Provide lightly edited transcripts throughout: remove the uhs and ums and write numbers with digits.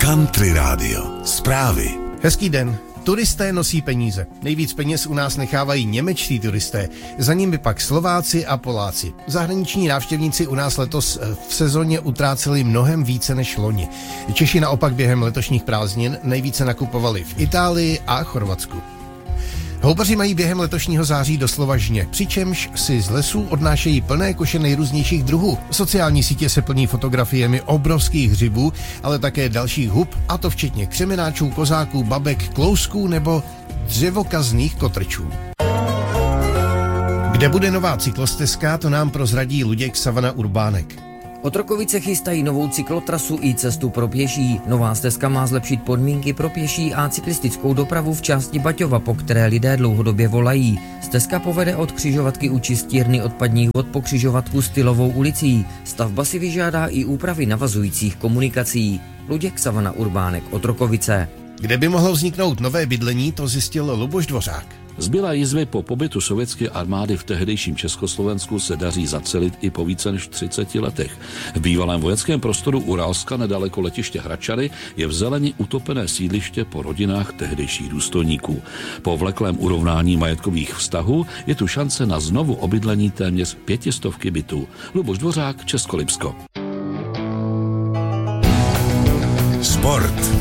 Country Radio. Zprávy. Hezký den. Turisté nosí peníze. Nejvíc peněz u nás nechávají němečtí turisté. Za nimi pak Slováci a Poláci. Zahraniční návštěvníci u nás letos v sezóně utráceli mnohem více než loni. Češi naopak během letošních prázdnin nejvíce nakupovali v Itálii a Chorvatsku. Houbaři mají během letošního září doslova žně, přičemž si z lesů odnášejí plné koše nejrůznějších druhů. Sociální sítě se plní fotografiemi obrovských hřibů, ale také dalších hub, a to včetně křemenáčů, kozáků, babek, klousků nebo dřevokazných kotrčů. Kde bude nová cyklostezka, to nám prozradí Luděk Savana Urbánek. Otrokovice chystají novou cyklotrasu i cestu pro pěší. Nová stezka má zlepšit podmínky pro pěší a cyklistickou dopravu v části Baťova, po které lidé dlouhodobě volají. Stezka povede od křižovatky u čistírny odpadních vod po křižovatku Stylovou ulicí. Stavba si vyžádá i úpravy navazujících komunikací. Luděk Savana Urbánek, Otrokovice. Kde by mohlo vzniknout nové bydlení, to zjistil Luboš Dvořák. Zbylé jizvy po pobytu sovětské armády v tehdejším Československu se daří zacelit i po více než 30 letech. V bývalém vojenském prostoru Uralska nedaleko letiště Hradčany je v zeleni utopené sídliště po rodinách tehdejších důstojníků. Po vleklém urovnání majetkových vztahů je tu šance na znovu obydlení téměř 500 bytů. Luboš Dvořák, Českolipsko. Sport.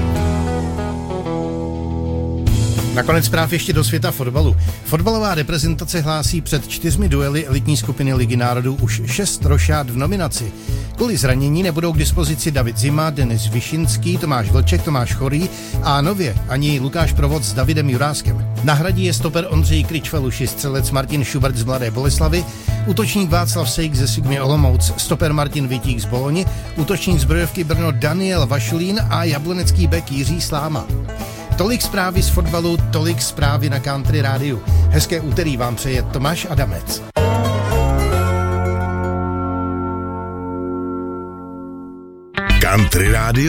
Nakonec zpráv ještě do světa fotbalu. Fotbalová reprezentace hlásí před 4 duely elitní skupiny Ligy národů už 6 rošád v nominaci. Kvůli zranění nebudou k dispozici David Zima, Denis Višinský, Tomáš Vlček, Tomáš Chorý a nově ani Lukáš Provod s Davidem Juráskem. Nahradí je stoper Ondřej Kryčfeluši, střelec Martin Schubert z Mladé Boleslavi, útočník Václav Sejk ze Sigmy Olomouc, stoper Martin Vitík z Boloni, útočník Zbrojovky Brno Daniel Vašulín a jablonecký bek Jiří Sláma. Tolik zprávy z fotbalu, tolik zprávy na Country Rádiu. Hezké úterý vám přeje Tomáš Adamec. Country Radio.